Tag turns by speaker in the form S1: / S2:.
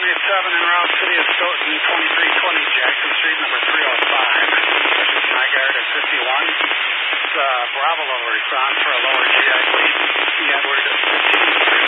S1: 7 en route, City of Stoughton, 2320 Jackson Street, number 305. High guard at 51. Bravo response for a lower GI lead. Edward 15.